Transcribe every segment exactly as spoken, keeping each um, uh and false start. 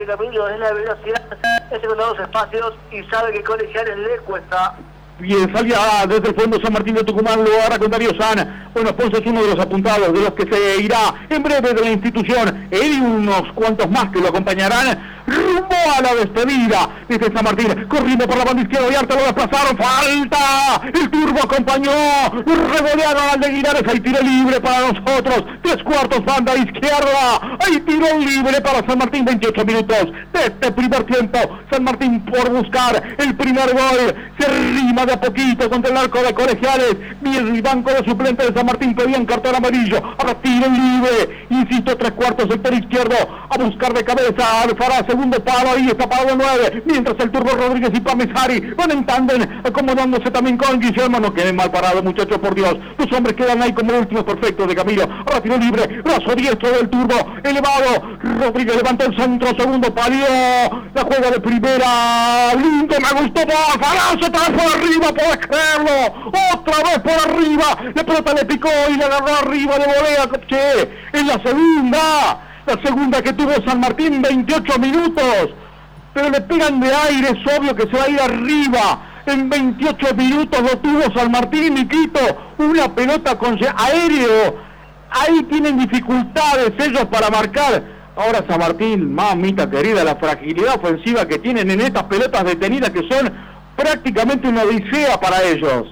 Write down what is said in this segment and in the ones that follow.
Camilo, es la velocidad, ese con los espacios y sabe que Colegiales le cuesta. Bien, salía desde el fondo San Martín de Tucumán, lo agarra con Darío San. Bueno, Ponce es uno de los apuntados, de los que se irá en breve de la institución. Él y unos cuantos más que lo acompañarán rumbo a la despedida desde San Martín, corriendo por la banda izquierda y Arte lo desplazaron, falta, el Turbo acompañó, revolearon al de Guinares, hay tiro libre para nosotros, tres cuartos banda izquierda, hay tiro libre para San Martín, veintiocho minutos de este primer tiempo, San Martín por buscar el primer gol, se rima de a poquito contra el arco de Colegiales, bien el banco de suplentes de San Martín pedían cartón amarillo, ahora tiro libre, insisto, tres cuartos sector izquierdo, a buscar de cabeza, Alfará, segundo palo, ahí está parado nueve, mientras el Turbo Rodríguez y Pamesari van en tándem, acomodándose también con Guillermo, no queden mal parados muchachos, por Dios, los hombres quedan ahí como últimos perfectos de Camilo, ahora tiro libre, brazo diestro del Turbo, elevado, Rodríguez levanta el centro, segundo palió, la juega de primera, lindo, me gustó, Alfará, otra vez por arriba, podés creerlo, otra vez por arriba, la pelota le picó y le agarró arriba de volea, che, en la segunda, la segunda que tuvo San Martín, veintiocho minutos, pero le pegan de aire, es obvio que se va a ir arriba, en veintiocho minutos lo tuvo San Martín, Niquito, una pelota con aéreo, ahí tienen dificultades ellos para marcar. Ahora San Martín, mamita querida, la fragilidad ofensiva que tienen en estas pelotas detenidas que son prácticamente una odisea para ellos.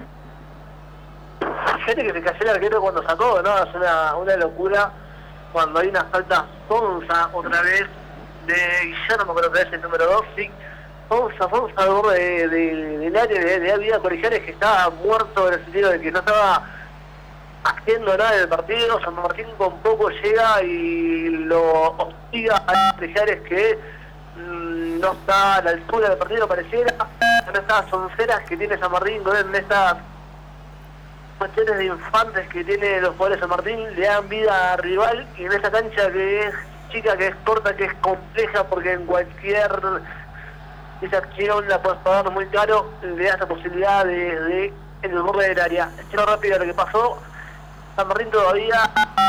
Fíjate que se cayó el arquero cuando sacó, ¿no? Es una, una locura cuando hay una falta sonsa otra vez de Guillermo, creo que es el número dos, sí. Sonsa, sonsa al borde de, de, del área de, de Vida Colegiales, que estaba muerto en el sentido de que no estaba haciendo nada del partido. San Martín con poco llega y lo hostiga a Colegiales que mmm, no está a la altura del partido, pareciera. En estas sonceras que tiene San Martín, en estas cuestiones de infantes que tiene los jugadores de San Martín, le dan vida al rival, y en esta cancha que es chica, que es corta, que es compleja, porque en cualquier esa acción la puedes pagar muy caro, le da esta posibilidad de, de en el borde del área. Echero rápido lo que pasó, San Martín todavía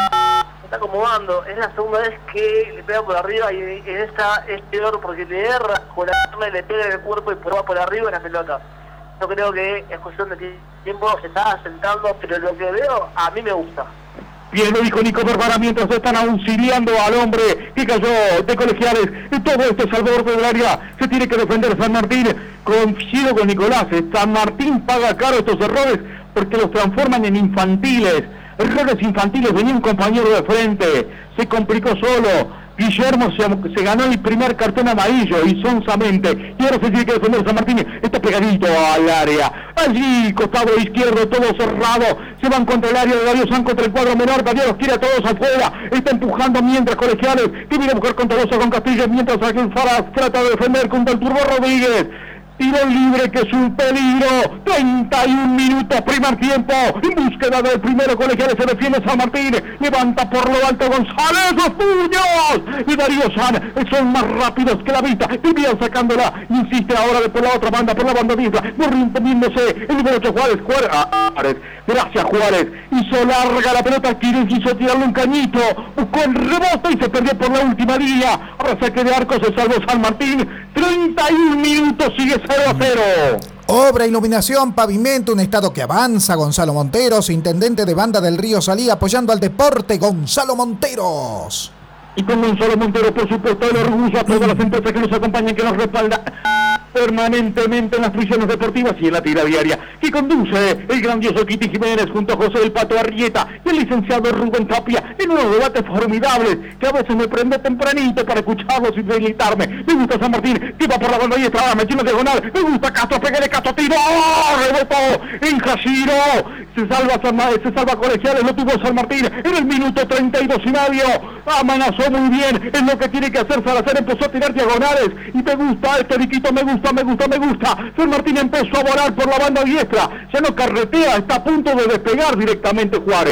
se está acomodando, es la segunda vez que le pega por arriba, y en esta es peor porque le erra con la pierna y le pega en el cuerpo y va por arriba en la pelota. Yo creo que es cuestión de tiempo, se está asentando, pero lo que veo a mí me gusta. Bien, lo dijo Nico Bárbara mientras están auxiliando al hombre que cayó de Colegiales. Y todo esto es al borde del área. Se tiene que defender San Martín. Coincido con Nicolás. San Martín paga caro estos errores porque los transforman en infantiles. Errores infantiles. Venía un compañero de frente. Se complicó solo. Guillermo se, se ganó el primer cartón amarillo y sonsamente, y ahora se tiene que defender San Martín, está pegadito al área, allí costado izquierdo, todo cerrado, se van contra el área de Darío San, contra el cuadro menor, Darío los tira a todos afuera, está empujando mientras Colegiales, que viene a buscar contra los con Castillo, mientras Ángel Faras trata de defender contra el Turbo Rodríguez. Tiro libre que es un peligro, treinta y un minutos, primer tiempo, en búsqueda del primero Colegiales, se defiende San Martín, levanta por lo alto González, los puños, y Darío San, son más rápidos que la vista, y bien sacándola, insiste ahora de por la otra banda, por la banda diestra, moviéndose, el número ocho Juárez, Juárez, ah, Juárez, gracias Juárez, hizo larga la pelota, Quiles quiso tirarle un cañito, buscó el rebote y se perdió por la última línea, ahora saque de arco, se salvó San Martín, treinta y un minutos, sigue cero a cero. Obra, iluminación, pavimento, un estado que avanza. Gonzalo Monteros, intendente de Banda del Río Salí, apoyando al deporte. Gonzalo Monteros. Y con Gonzalo Monteros, por supuesto, el orgullo a todas las empresas que nos acompañan, que nos respaldan permanentemente en las prisiones deportivas y en la tira diaria, que conduce el grandioso Kitty Jiménez junto a José del Pato Arrieta y el licenciado Rubén Tapia en unos debates formidables que a veces me prende tempranito para escucharlos y felicitarme. Me gusta San Martín, que va por la banda y está, metiendo diagonal. Me gusta Castro, pégale Castro, tiro, rebotó en Jashiro. Se salva San Martín, se salva Colegiales, lo tuvo San Martín en el minuto treinta y dos y medio. Amenazó muy bien, es lo que tiene que hacer Salazar, empezó a tirar diagonales y me gusta este Riquito, me gusta, me gusta, me gusta. San Martín empezó a volar por la banda diestra, ya no carretea, está a punto de despegar directamente Juárez.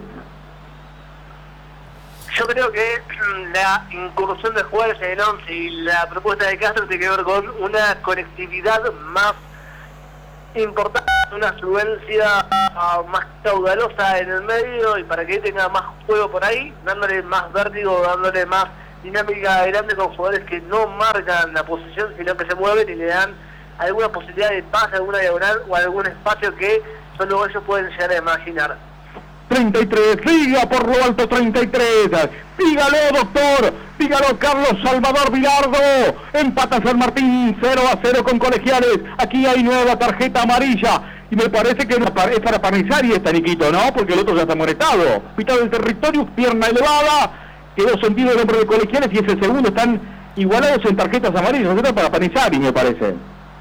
Yo creo que la incursión de Juárez en el once y la propuesta de Castro tiene que ver con una conectividad más importante, una afluencia uh, más caudalosa en el medio y para que tenga más juego por ahí, dándole más vértigo, dándole más dinámica grande con jugadores que no marcan la posición, sino que se mueven y le dan alguna posibilidad de pase, alguna diagonal o algún espacio que solo ellos pueden llegar a imaginar. treinta y tres, siga por lo alto treinta y tres, dígalo doctor, dígalo Carlos Salvador Vilardo, empata San Martín cero a cero con Colegiales, aquí hay nueva tarjeta amarilla, y me parece que es para Panizari esta, Niquito, ¿no? Porque el otro ya está molestado, mitad del territorio, pierna elevada, quedó sentido el hombre de Colegiales y ese segundo están igualados en tarjetas amarillas, ¿no? Para Panizari me parece.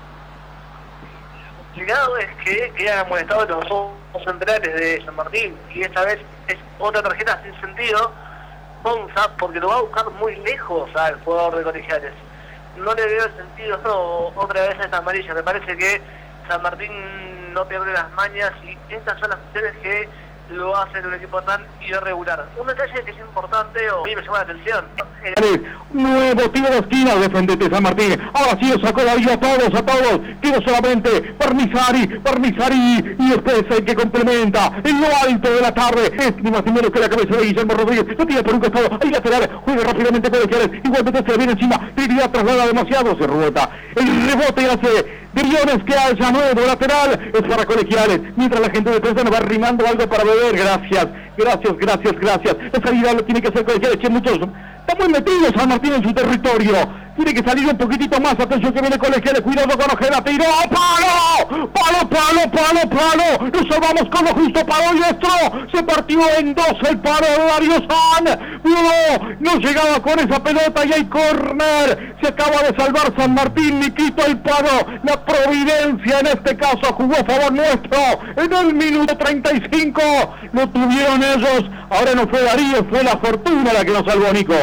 El complicado es que quedan amonestados los dos centrales de San Martín y esta vez es otra tarjeta sin sentido, Ponza, porque lo va a buscar muy lejos al jugador de Colegiales. No le veo el sentido no, otra vez a esta amarilla. Me parece que San Martín no pierde las mañas y estas son las cuestiones que lo hacen un equipo tan irregular. Un detalle que es importante o a mí me llama la atención. Nuevo tiro de esquina, defendete San Martín. Ahora sí lo sacó Darío a todos, a todos. Quedó solamente Parmisari, Parmisari y después el que complementa en lo alto de la tarde. Es ni más ni menos que la cabeza de Guillermo Rodríguez. Lo tira por un costado, ahí lateral, juega rápidamente Colegiales. Igualmente se le viene encima, Trinidad traslada demasiado, se rebota. El rebote hace de Briones que haya nuevo lateral, es para Colegiales. Mientras la gente de defensa nos va arrimando algo para beber. Gracias, gracias, gracias, gracias. La salida lo tiene que hacer Colegiales, que muchos está muy metido San Martín en su territorio. Tiene que salir un poquitito más. Atención que viene Colegiales. Cuidado con Ojeda. Tiró. ¡Palo! ¡Palo, palo, palo, palo! Nos salvamos con lo justo. Palo diestro. Se partió en dos el palo de Darío San. No, no llegaba con esa pelota y hay córner. Se acaba de salvar San Martín. Niquito el palo. La providencia en este caso jugó a favor nuestro. En el minuto treinta y cinco lo tuvieron ellos. Ahora no fue Darío, fue la fortuna la que nos salvó, Nico.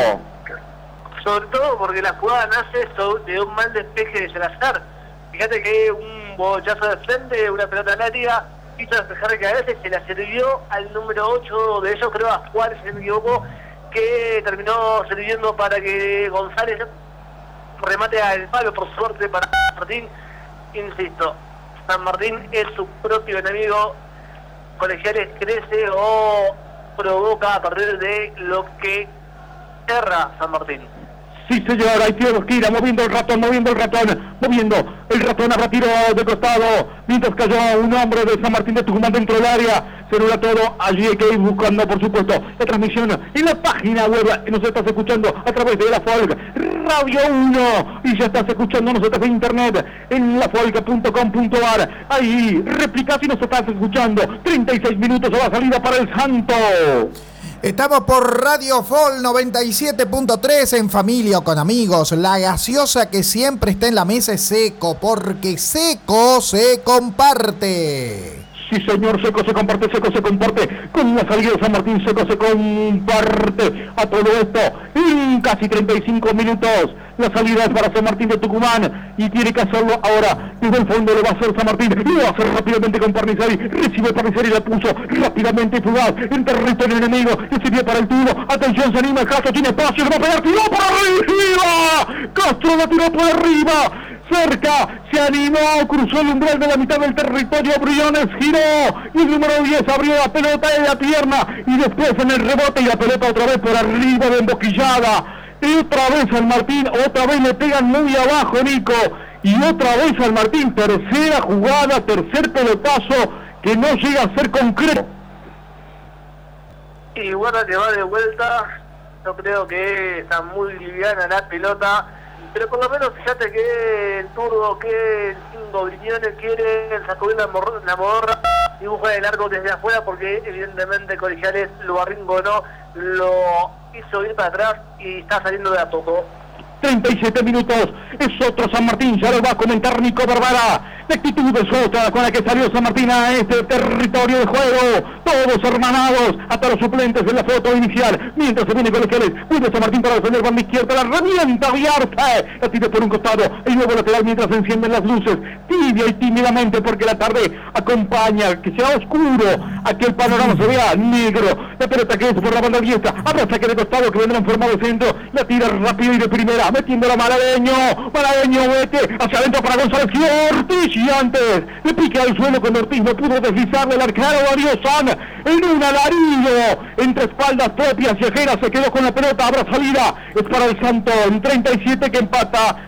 Sobre todo porque la jugada nace de un mal despeje de Salazar. Fíjate que un bochazo de frente, una pelota larga, hizo despejar que a veces se la sirvió al número ocho de ellos, creo a Juárez, si no me equivoco, que terminó sirviendo para que González remate al palo, por suerte para San Martín. Insisto, San Martín es su propio enemigo. Colegiales crece o provoca a partir de lo que erra San Martín. Sí, señor, ahí tiene que ir moviendo el ratón, moviendo el ratón, moviendo el ratón, habrá tiro de costado, mientras cayó un hombre de San Martín de Tucumán dentro del área, se anula todo, allí hay que ir buscando, por supuesto, la transmisión en la página web, nos estás escuchando a través de la Folk Radio uno, y ya estás escuchándonos a través de internet, en la folk punto com punto a r, ahí, replicás y nos estás escuchando, treinta y seis minutos a la salida para el Santo. Estamos por Radio Folk noventa y siete punto tres en familia o con amigos. La gaseosa que siempre está en la mesa es Seco, porque Seco se comparte. Sí, señor, Seco se comparte, Seco se comparte. Con la salida de San Martín, Seco se comparte a todo esto. En casi treinta y cinco minutos. La salida es para San Martín de Tucumán y tiene que hacerlo ahora. Desde el fondo lo va a hacer San Martín. Lo va a hacer rápidamente con Parmisari. Recibe Parmisari y la puso rápidamente fugaz en territorio enemigo. Recibe para el tiro. Atención, se anima. Castro tiene espacio. Le va a pegar. ¡Tiró por arriba! Castro la tiró por arriba. Cerca, se animó, cruzó el umbral de la mitad del territorio, Briones giró, y el número diez abrió la pelota en la pierna, y después en el rebote y la pelota otra vez por arriba de emboquillada, y otra vez San Martín, otra vez le pegan muy abajo, Nico, y otra vez San Martín, tercera jugada, tercer pelotazo, que no llega a ser concreto. Y bueno, que va de vuelta, yo creo que está muy liviana la pelota, pero por lo menos fíjate que el turbo, que el cinco Briones quiere sacudir la, mor- la modorra y busca de largo desde afuera, porque evidentemente Colegiales lo arrinconó, lo hizo ir para atrás y está saliendo de a poco. treinta y siete minutos, es otro San Martín, ya lo va a comentar Nico Barbara. La actitud es otra con la que salió San Martín a este territorio de juego, todos hermanados, hasta los suplentes en la foto inicial, mientras se viene Colegiales, cuida San Martín para defender banda izquierda, la herramienta abierta, la tira por un costado, el nuevo lateral mientras se encienden las luces, tibia y tímidamente porque la tarde acompaña, que sea oscuro, a que el panorama se vea negro, la pelota que es por la banda diestra, habrá saque de costado que vendrá en forma de centro, la tira rápido y de primera, metiéndola Maladeño, Maladeño vete hacia adentro para González y Ortiz, y antes le pique al suelo con Ortiz, no pudo deslizarle el arquero Darío San, en un alarido entre espaldas propias y ajenas, se quedó con la pelota, habrá salida, es para el Santón, treinta y siete que empata